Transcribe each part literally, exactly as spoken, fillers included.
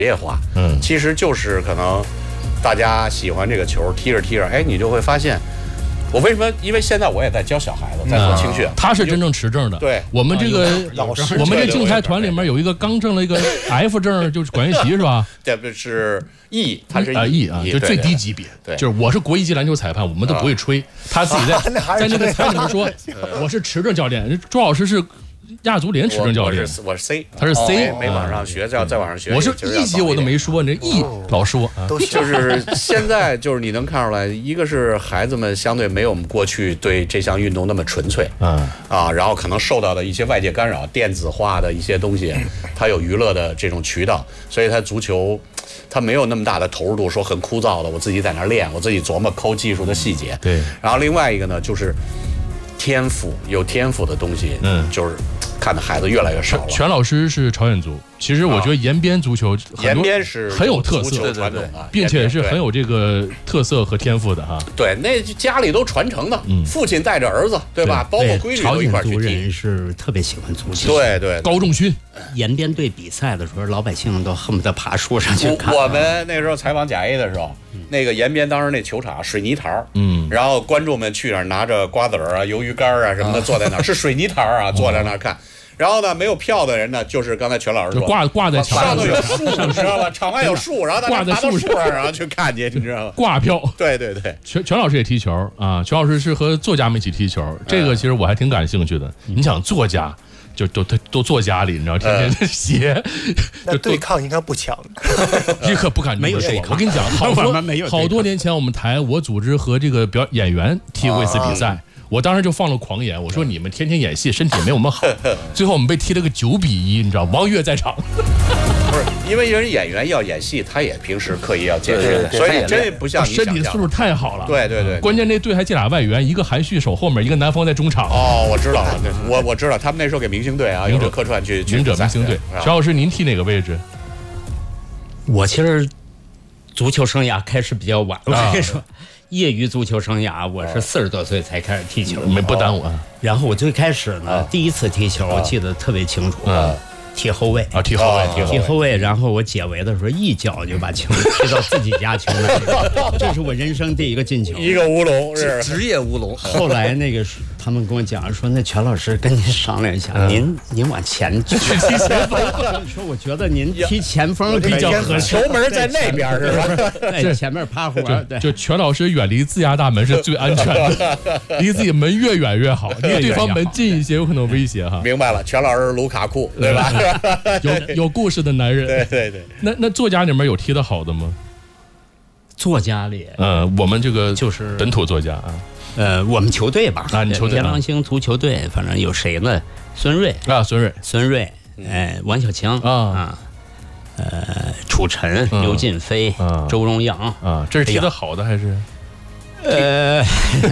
业化，嗯，其实就是可能大家喜欢这个球，踢着踢着，哎，你就会发现，我为什么？因为现在我也在教小孩子，在做青训， 他是真正持证的。对，我们这个老师，我们这竞赛团里面有一个刚证了一个 F 证，就是管乐器是吧？ 这不是 E， 他是 E 啊，就最低级别。对，就是我是国一级篮球裁判，我们都不会吹，他自己在在那个台里面说，我是持证教练，周老师是。亚足联持证教练， 我是我是 C， 他是 C， 没往上学，要再往上学。 我是一级我都没说，你这 E 老说， 就是现在就是你能看出来，一个是孩子们相对没有我们过去对这项运动那么纯粹，啊啊，然后可能受到的一些外界干扰，电子化的一些东西，它有娱乐的这种渠道，所以它足球它没有那么大的投入度，说很枯燥的，我自己在那练，我自己琢磨抠技术的细节。 对， 然后另外一个呢，就是天赋，有天赋的东西，嗯，就是。看的孩子越来越少了。 全老师是朝鲜族，其实我觉得延边足球， 延边是很有特色， 传统的， 并且是很有这个特色和天赋的哈。 对，那家里都传承的，父亲带着儿子，对吧？包括闺女都一块去踢。 朝鲜族人是特别喜欢足球， 对对。 高仲勋， 延边队比赛的时候，老百姓都恨不得爬树上去看。 我们那时候采访甲 A 的时候，那个延边当时那球场水泥台，嗯，然后观众们去那儿拿着瓜子儿啊、鱿鱼干啊什么的，坐在那儿，是水泥台啊，坐在那儿看。然后呢，没有票的人呢，就是刚才全老师说， 挂挂在墙上头有树，你知道吧？场外有树，然后大家爬到树上，然后去看去，你知道吗？ 挂票。 对对对， 全全老师也踢球啊，全老师是和作家们一起踢球，这个其实我还挺感兴趣的。你想作家。就都都都坐家里，你知道，天天写， 那对抗应该不强， 你可不敢这么说。我跟你讲，好多好多年前我们台我组织和这个表演员踢过一次比赛，我当时就放了狂言，我说你们天天演戏，身体没有我们好。最后我们被踢了个九比一，你知道，王悦在场。 不是，因为人演员要演戏，他也平时刻意要健身，所以真不像你身体素质太好了。 对对对， 关键那队还进俩外援，一个韩旭守后面，一个南方在中场。 哦，我知道了，我我知道，他们那时候给明星队啊，有者客串去明者明星队。徐老师，您踢哪个位置？ 我其实足球生涯开始比较晚，我跟你说，业余足球生涯我是四十多岁才开始踢球， 没不耽误啊。 然后我最开始呢，第一次踢球我记得特别清楚。踢后卫啊，踢后卫， 踢后卫，然后我解围的时候一脚就把球踢到自己家球门里，这是我人生第一个进球， 一个乌龙，是职业乌龙。 后来那个他们跟我讲说，那全老师跟您商量一下，您您往前去踢前锋，说我觉得您踢前锋比较合适， 球门在那边是吧？ 在前面趴活，对， 就全老师远离自家大门是最安全的，离自己门越远越好，离对方门近一些有可能威胁哈。 明白了，全老师卢卡库，对吧？ 有有故事的男人， 对对对。 那那作家里面有踢得好的吗？ 作家里， 呃，我们这个就是本土作家啊， 呃，我们球队吧， 啊，你球队， 天狼星足球队，反正有谁呢？孙瑞啊，孙瑞， 孙瑞，哎，王小强啊，呃，楚晨、刘进飞、周荣阳啊，这是踢得好的还是？ 呃，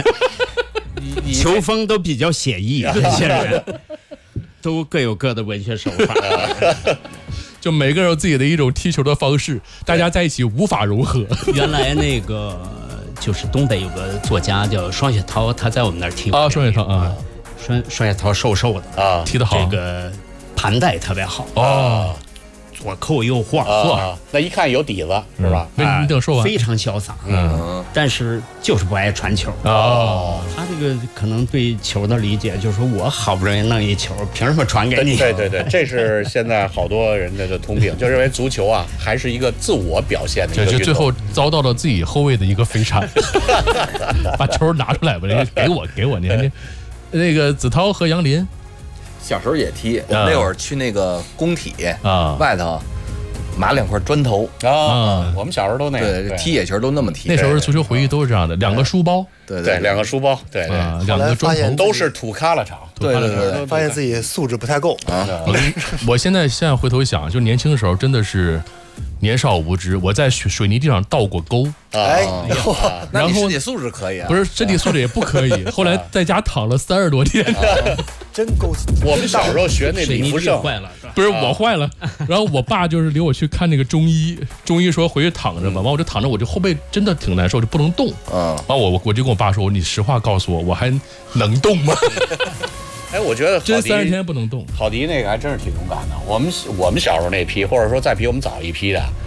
球风都比较写意，这些人。都各有各的文学手法， 就每个人有自己的一种踢球的方式，大家在一起无法融合。 原来那个就是东北有个作家叫双雪涛，他在我们那儿踢过啊，双雪涛啊， 双双雪涛瘦瘦的啊， 踢得好， 这个盘带特别好哦。 左扣右晃， 啊，那一看有底子是吧？ 你等说完， 非常潇洒，嗯，但是就是不爱传球哦。 他这个可能对球的理解就是说，我好不容易弄一球，凭什么传给你？ 对对对，这是现在好多人的通病，就认为足球啊还是一个自我表现的一个运动， 就最后遭到了自己后卫的一个飞铲，把球拿出来吧，给我给我，你看你那个子韬和杨林。 小时候也踢，我们那会儿去那个工体啊外头码两块砖头啊，我们小时候都那对踢野球都那么踢。 那时候足球回忆都是这样的，两个书包， 对对，两个书包，对对， 两个砖头都是土旮旯场， 对对对， 发现自己素质不太够啊。 我现在现在回头想，就年轻的时候真的是年少无知，我在水泥地上倒过沟， 哎， 然后身体素质可以啊？ 不是身体素质也不可以，后来在家躺了三十多天。 真够！ 我们小时候学那李福胜坏了， 不是我坏了，然后我爸就是领我去看那个中医，中医说回去躺着吧，完我就躺着，我就后背真的挺难受，就不能动。嗯，完我我就跟我爸说，你实话告诉我，我还能动吗？ 哎，我觉得真三十天不能动。 郝迪那个还真是挺勇敢的。我们我们小时候那批，或者说再比我们早一批的，